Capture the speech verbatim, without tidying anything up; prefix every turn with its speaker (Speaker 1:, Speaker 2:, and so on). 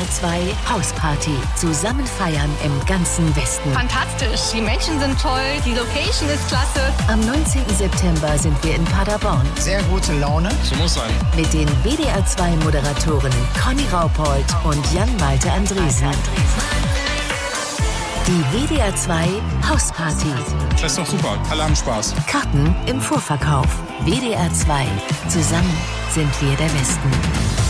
Speaker 1: R zwei Hausparty. Zusammen feiern im ganzen Westen.
Speaker 2: Fantastisch, die Menschen sind toll, die Location ist klasse.
Speaker 1: Am neunzehnten September sind wir in Paderborn.
Speaker 3: Sehr gute Laune.
Speaker 4: So muss sein.
Speaker 1: Mit den W D R zwei Moderatorinnen Conny Raupold und Jan-Malte Andresen. Die W D R zwei Hausparty.
Speaker 4: Das ist doch super. Alle haben Spaß.
Speaker 1: Karten im Vorverkauf. W D R zwei. Zusammen sind wir der Westen.